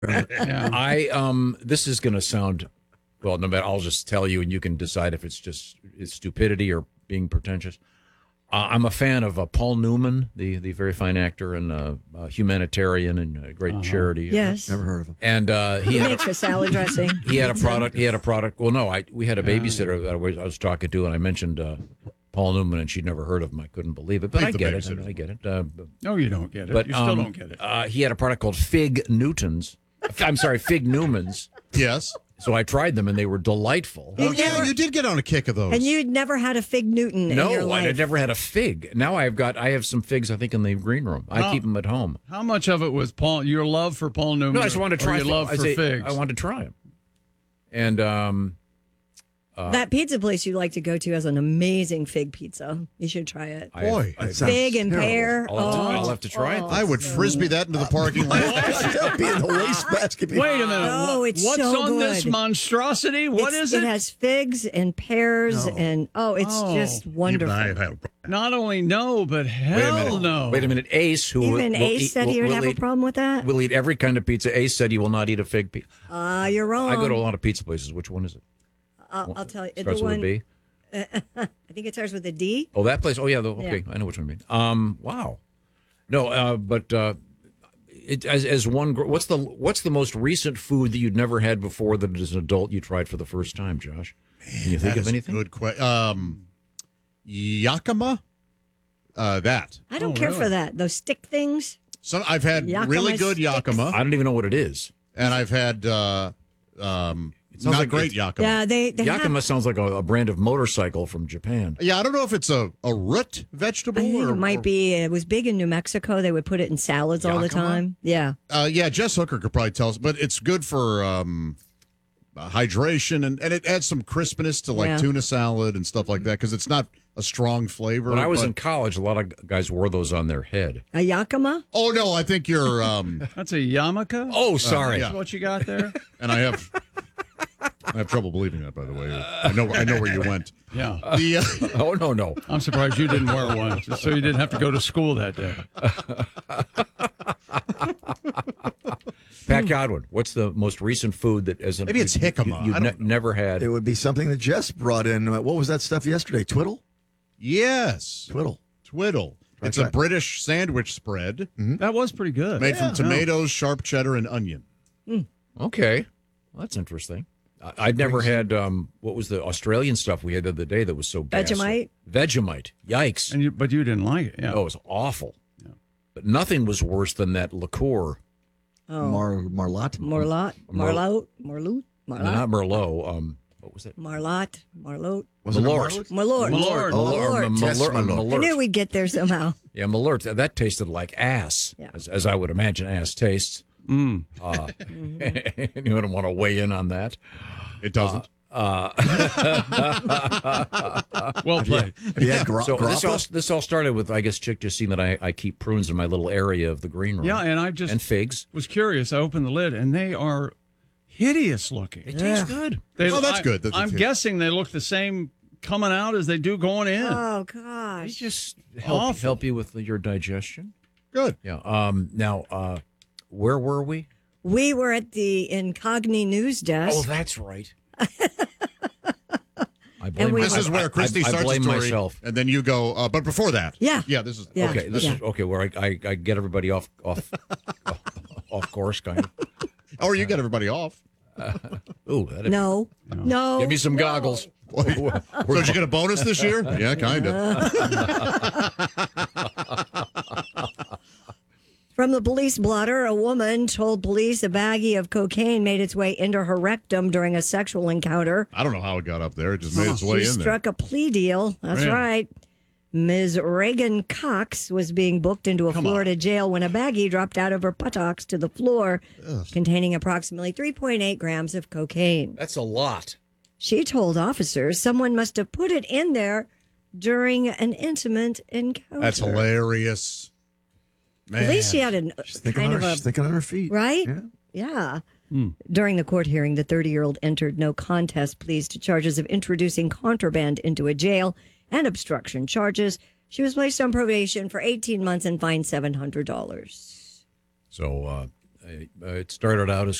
Yeah. This is going to sound, well, no matter, I'll just tell you and you can decide if it's stupidity or being pretentious. I'm a fan of Paul Newman, the very fine actor and humanitarian and great charity. Yes. Never heard of him. And he makes a salad dressing. He had a product. Well, no, we had a babysitter that I was talking to, and I mentioned Paul Newman, and she'd never heard of him. I couldn't believe it, but I get it. I get it. No, you don't get it. But you still don't get it. He had a product called Fig Newtons. I'm sorry, Fig Newmans. Yes. So I tried them, and they were delightful. Oh, yeah, you did get on a kick of those. And you'd never had a Fig Newton in your No, life. I'd never had a fig. Now I have some figs, I think, in the green room. I keep them at home. How much of it was your love for Paul Newman? No, I just wanted to try your love for figs. I wanted to try them. And that pizza place you like to go to has an amazing fig pizza. You should try it. Boy, Fig and pear. I'll have to try it. I would frisbee that into the parking lot. That'd be in the wastebasket. Wait a minute. Oh, it's What's so on this good. monstrosity? What is it? It has figs and pears and it's just wonderful. Not only no, but hell no. Wait a minute. Ace, who Even will Ace eat, said he would have a problem with that. We'll eat every kind of pizza. Ace said he will not eat a fig pizza. You're wrong. I go to a lot of pizza places. Which one is it? I'll tell you. Starts The with one, a B. I think it starts with a D. Oh, that place. Oh, yeah. Okay, Yeah. I know which one you mean. Wow. No, but as one. What's the most recent food that you'd never had before that as an adult you tried for the first time, Josh? Can you think of anything? Good question. Yakima. That. I don't care for that. Those stick things. So I've had Yakima really good sticks. Yakima, I don't even know what it is. and I've had not like great it's- Yakima. Yeah, they Yakima have, sounds like a brand of motorcycle from Japan. Yeah, I don't know if it's a root vegetable. I think or, it might be. It was big in New Mexico. They would put it in salads all the Yakima? time. Yeah. Yeah, Jess Hooker could probably tell us, but it's good for hydration, and it adds some crispness to like Yeah. tuna salad and stuff like that because it's not a strong flavor. When I was but- in college, a lot of guys wore those on their head. A Yakima? Oh no, I think you're. That's a yarmulke? Oh, sorry. yeah. That's what you got there? And I have trouble believing that, by the way. I know where you went. Yeah. The Oh, no. I'm surprised you didn't wear one, just so you didn't have to go to school that day. Pat Godwin, what's the most recent food that as Maybe it's jicama. you've I don't know. never had? It would be something that Jess brought in. What was that stuff yesterday? Twiddle? yes, Twiddle. twiddle. It's Okay. a British sandwich spread That was pretty good. made from tomatoes, sharp cheddar, and onion. Okay. Well, that's interesting. I'd never had, what was the Australian stuff we had the other day that was so ghastly? Vegemite? Vegemite. Yikes. But you didn't like it. Yeah. Oh, it was awful. But nothing was worse than that liqueur. Marlot? Marlot? Marlot? Marlot? Not Merlot. What was it? Marlot? Marlot? Was it a Malort. Malort. Malort. Malort. Yes, Malort. I knew we'd get there somehow. Yeah, Malort. That tasted like ass, Yeah. as I would imagine ass tastes. You wouldn't want to weigh in on that. It doesn't. Well played. Yeah, So grappa? this all started with, I guess, Chick just seen that I keep prunes in my little area of the green room. Yeah, and I just and figs. was curious. I opened the lid, and they are hideous looking. It tastes good. Oh, that's good. That's I'm good. guessing they look the same coming out as they do going in. Oh, They gosh. just Awful. help you with your digestion. Good. Yeah. Now, where were we? We were at the Incogni news desk. Oh, that's right. I And blame we- This is where Christy I starts blame the story, myself. and then you go. But before that, Yeah. this is Yeah. Okay, this is okay. Where I get everybody off off course, kind of. Or you get everybody off. Ooh, that'd No. No. give me some goggles. So did you get a bonus this year? Yeah, kind of. From the police blotter, a woman told police a baggie of cocaine made its way into her rectum during a sexual encounter. I don't know how it got up there. It just made its way She in there. struck a plea deal. That's Really? right. Ms. Reagan Cox was being booked into a Florida jail when a baggie dropped out of her buttocks to the floor containing approximately 3.8 grams of cocaine. That's a lot. She told officers someone must have put it in there during an intimate encounter. That's hilarious. Man. At least she had a She's thinking, kind on of her, a she's thinking on her feet. right? Yeah. Yeah. During the court hearing, the 30-year-old entered no contest pleas to charges of introducing contraband into a jail and obstruction charges. She was placed on probation for 18 months and fined $700. So It started out as